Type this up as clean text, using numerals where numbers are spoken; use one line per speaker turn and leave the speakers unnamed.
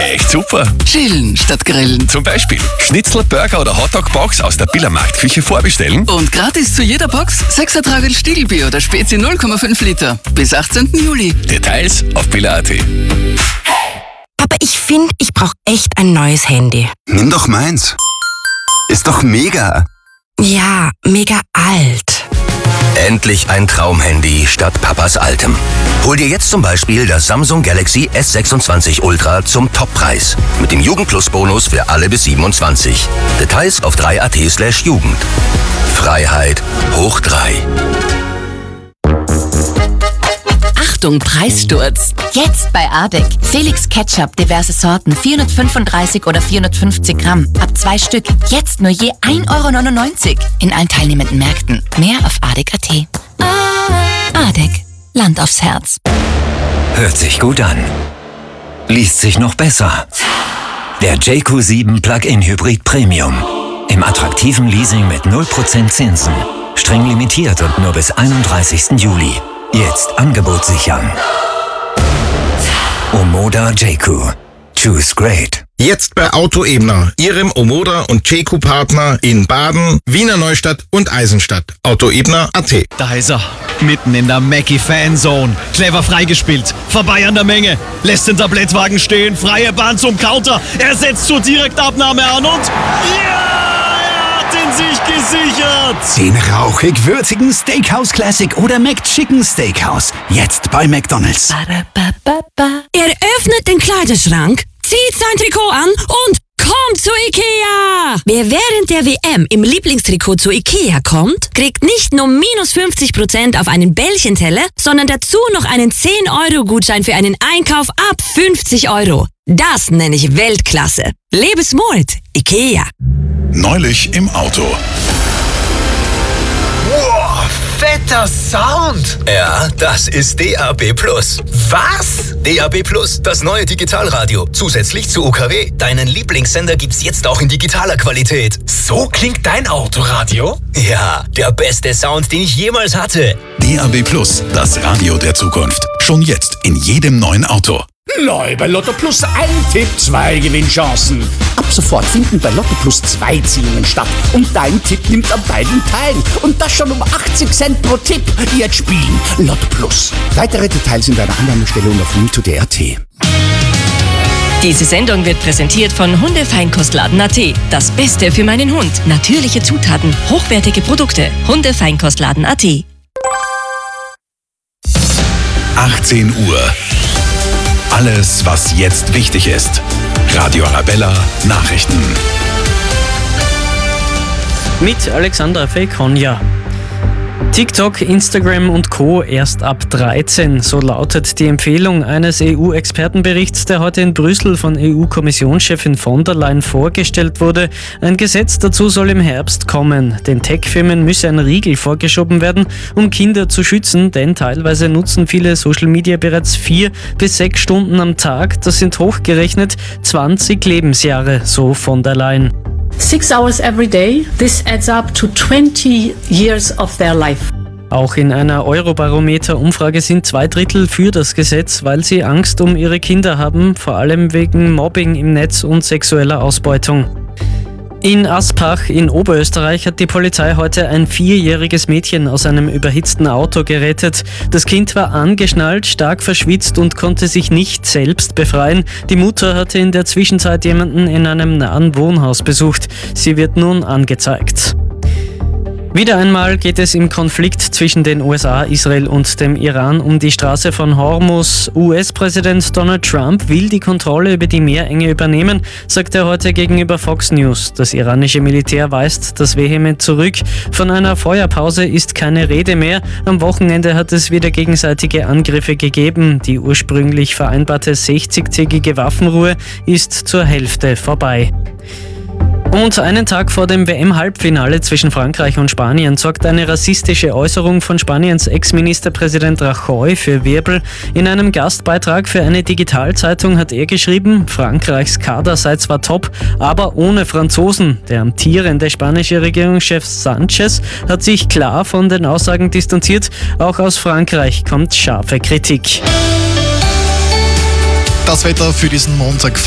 Echt super.
Chillen statt grillen.
Zum Beispiel Schnitzel, Burger oder Hotdog-Box aus der Billermarktküche vorbestellen.
Und gratis zu jeder Box 6er Tragel Stiegelbier oder Spezi 0,5 Liter. Bis 18. Juli.
Details auf biller.at.
Aber ich finde, ich brauche echt ein neues Handy.
Nimm doch meins. Ist doch mega.
Ja, mega alt.
Endlich ein Traumhandy statt Papas altem. Hol dir jetzt zum Beispiel das Samsung Galaxy S26 Ultra zum Toppreis. Mit dem Jugendplus-Bonus für alle bis 27. Details auf 3at/Jugend. Freiheit hoch 3.
Achtung, Preissturz! Jetzt bei Adek. Felix Ketchup, diverse Sorten, 435 oder 450 Gramm. Ab 2 Stück. Jetzt nur je 1,99 € in allen teilnehmenden Märkten. Mehr auf adek.at. Adek. Land aufs Herz.
Hört sich gut an. Liest sich noch besser. Der JQ7 Plug-in Hybrid Premium. Im attraktiven Leasing mit 0% Zinsen. Streng limitiert und nur bis 31. Juli. Jetzt Angebot sichern. Omoda JQ. Choose great.
Jetzt bei Auto Ebner, Ihrem Omoda und JQ-Partner in Baden, Wiener Neustadt und Eisenstadt. Autoebner.at.
Da ist er, mitten in der Mackie-Fanzone. Clever freigespielt, vorbei an der Menge, lässt den Tablettwagen stehen, freie Bahn zum Counter, er setzt zur Direktabnahme an und... Ja! In sich gesichert!
Den rauchig-würzigen Steakhouse Classic oder McChicken Steakhouse. Jetzt bei McDonald's.
Er öffnet den Kleiderschrank, zieht sein Trikot an und kommt zu Ikea! Wer während der WM im Lieblingstrikot zu Ikea kommt, kriegt nicht nur minus 50% auf einen Bällchenteller, sondern dazu noch einen 10-Euro-Gutschein für einen Einkauf ab 50 €. Das nenne ich Weltklasse. Lebe smart, Ikea.
Neulich im Auto.
Wow, fetter Sound!
Ja, das ist DAB+.
Was?
DAB+, das neue Digitalradio. Zusätzlich zu UKW. Deinen Lieblingssender gibt's jetzt auch in digitaler Qualität.
So klingt dein Autoradio?
Ja, der beste Sound, den ich jemals hatte.
DAB+, das Radio der Zukunft. Schon jetzt in jedem neuen Auto.
Neu bei Lotto Plus ein Tipp, 2 Gewinnchancen. Ab sofort finden bei Lotto Plus 2 Ziehungen statt. Und dein Tipp nimmt an beiden teil. Und das schon um 80 Cent pro Tipp. Jetzt spielen Lotto Plus. Weitere Details in deiner Annahmestelle und auf Mito.at.
Diese Sendung wird präsentiert von Hundefeinkostladen.at. Das Beste für meinen Hund. Natürliche Zutaten, hochwertige Produkte. Hundefeinkostladen.at.
18 Uhr. Alles, was jetzt wichtig ist. Radio Arabella Nachrichten.
Mit Alexandra Fekonja. TikTok, Instagram und Co. erst ab 13. So lautet die Empfehlung eines EU-Expertenberichts, der heute in Brüssel von EU-Kommissionschefin von der Leyen vorgestellt wurde. Ein Gesetz dazu soll im Herbst kommen. Den Tech-Firmen müsse ein Riegel vorgeschoben werden, um Kinder zu schützen, denn teilweise nutzen viele Social Media bereits 4 bis 6 Stunden am Tag. Das sind hochgerechnet 20 Lebensjahre, so von der Leyen.
6 hours every day, this adds up to 20 years of their life.
Auch in einer Eurobarometer-Umfrage sind 2/3 für das Gesetz, weil sie Angst um ihre Kinder haben, vor allem wegen Mobbing im Netz und sexueller Ausbeutung. In Aspach in Oberösterreich hat die Polizei heute ein 4-jähriges Mädchen aus einem überhitzten Auto gerettet. Das Kind war angeschnallt, stark verschwitzt und konnte sich nicht selbst befreien. Die Mutter hatte in der Zwischenzeit jemanden in einem nahen Wohnhaus besucht. Sie wird nun angezeigt. Wieder einmal geht es im Konflikt zwischen den USA, Israel und dem Iran um die Straße von Hormuz. US-Präsident Donald Trump will die Kontrolle über die Meerenge übernehmen, sagt er heute gegenüber Fox News. Das iranische Militär weist das vehement zurück. Von einer Feuerpause ist keine Rede mehr. Am Wochenende hat es wieder gegenseitige Angriffe gegeben. Die ursprünglich vereinbarte 60-tägige Waffenruhe ist zur Hälfte vorbei. Und einen Tag vor dem WM-Halbfinale zwischen Frankreich und Spanien sorgt eine rassistische Äußerung von Spaniens Ex-Ministerpräsident Rajoy für Wirbel. In einem Gastbeitrag für eine Digitalzeitung hat er geschrieben, Frankreichs Kader sei zwar top, aber ohne Franzosen. Der amtierende spanische Regierungschef Sánchez hat sich klar von den Aussagen distanziert. Auch aus Frankreich kommt scharfe Kritik.
Das Wetter für diesen Montag.